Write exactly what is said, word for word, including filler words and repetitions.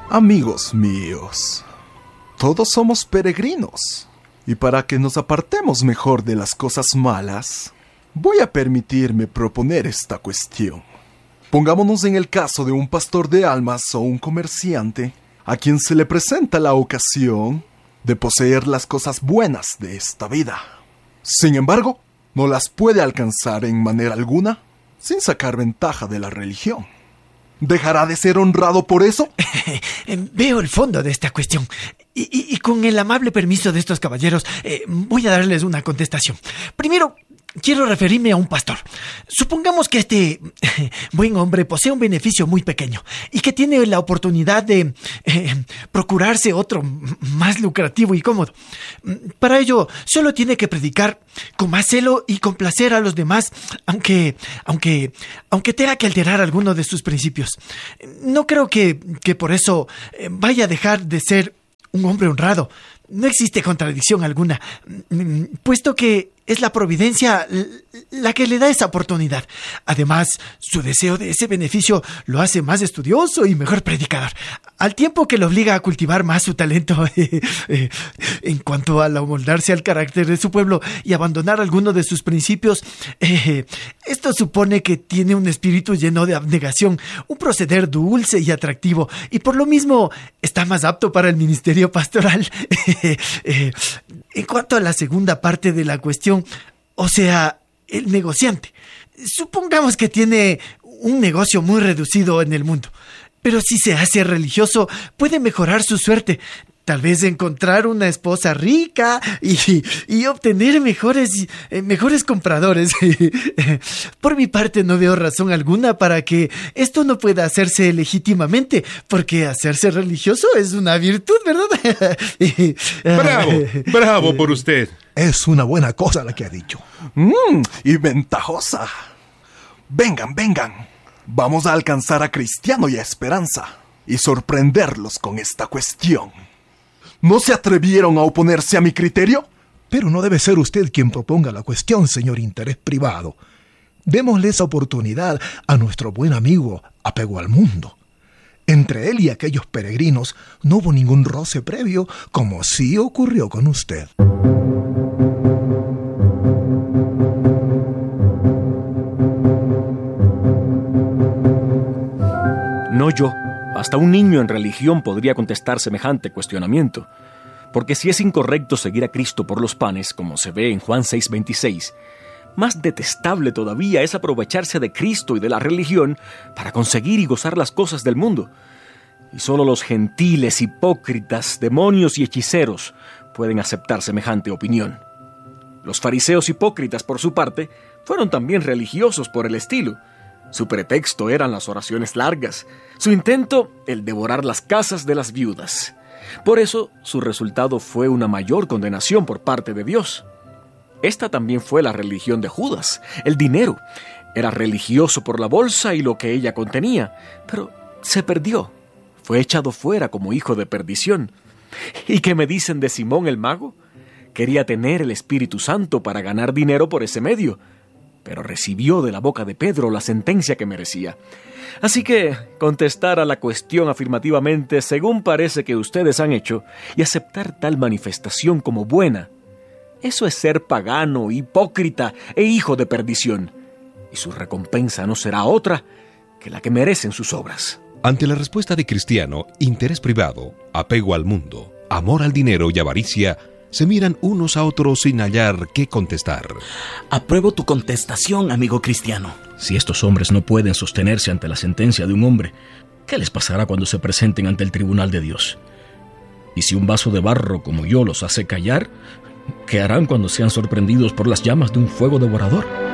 Amigos míos, todos somos peregrinos, y para que nos apartemos mejor de las cosas malas, voy a permitirme proponer esta cuestión. Pongámonos en el caso de un pastor de almas o un comerciante a quien se le presenta la ocasión de poseer las cosas buenas de esta vida. Sin embargo, no las puede alcanzar en manera alguna sin sacar ventaja de la religión. ¿Dejará de ser honrado por eso? Veo el fondo de esta cuestión. Y, y, y con el amable permiso de estos caballeros, eh, voy a darles una contestación. Primero, quiero referirme a un pastor. Supongamos que este eh, buen hombre posee un beneficio muy pequeño y que tiene la oportunidad de eh, procurarse otro más lucrativo y cómodo. Para ello, solo tiene que predicar con más celo y complacer a los demás, aunque, aunque, aunque tenga que alterar alguno de sus principios. No creo que, que por eso vaya a dejar de ser un hombre honrado. No existe contradicción alguna, puesto que es la providencia la que le da esa oportunidad. Además, su deseo de ese beneficio lo hace más estudioso y mejor predicador, al tiempo que lo obliga a cultivar más su talento. En cuanto a amoldarse al carácter de su pueblo y abandonar alguno de sus principios, eh, esto supone que tiene un espíritu lleno de abnegación, un proceder dulce y atractivo, y por lo mismo está más apto para el ministerio pastoral. eh, en cuanto a la segunda parte de la cuestión, o sea, el negociante, supongamos que tiene un negocio muy reducido en el mundo, pero si se hace religioso puede mejorar su suerte. Tal vez encontrar una esposa rica y, y obtener mejores, eh, mejores compradores. Por mi parte, no veo razón alguna para que esto no pueda hacerse legítimamente, porque hacerse religioso es una virtud, ¿verdad? Bravo, bravo por usted. Es una buena cosa la que ha dicho. Mm, y ventajosa. Vengan, vengan. Vamos a alcanzar a Cristiano y a Esperanza y sorprenderlos con esta cuestión. ¿No se atrevieron a oponerse a mi criterio? Pero no debe ser usted quien proponga la cuestión, señor interés privado. Démosle esa oportunidad a nuestro buen amigo Apego al Mundo. Entre él y aquellos peregrinos no hubo ningún roce previo, como sí ocurrió con usted. No yo. Hasta un niño en religión podría contestar semejante cuestionamiento. Porque si es incorrecto seguir a Cristo por los panes, como se ve en Juan seis veintiséis, más detestable todavía es aprovecharse de Cristo y de la religión para conseguir y gozar las cosas del mundo. Y solo los gentiles, hipócritas, demonios y hechiceros pueden aceptar semejante opinión. Los fariseos hipócritas, por su parte, fueron también religiosos por el estilo. Su pretexto eran las oraciones largas, su intento el devorar las casas de las viudas. Por eso, su resultado fue una mayor condenación por parte de Dios. Esta también fue la religión de Judas, el dinero. Era religioso por la bolsa y lo que ella contenía, pero se perdió. Fue echado fuera como hijo de perdición. ¿Y qué me dicen de Simón el mago? Quería tener el Espíritu Santo para ganar dinero por ese medio, pero recibió de la boca de Pedro la sentencia que merecía. Así que contestar a la cuestión afirmativamente, según parece que ustedes han hecho, y aceptar tal manifestación como buena, eso es ser pagano, hipócrita e hijo de perdición, y su recompensa no será otra que la que merecen sus obras. Ante la respuesta de Cristiano, interés privado, apego al mundo, amor al dinero y avaricia, se miran unos a otros sin hallar qué contestar. Apruebo tu contestación, amigo Cristiano. Si estos hombres no pueden sostenerse ante la sentencia de un hombre, ¿qué les pasará cuando se presenten ante el tribunal de Dios? Y si un vaso de barro como yo los hace callar, ¿qué harán cuando sean sorprendidos por las llamas de un fuego devorador?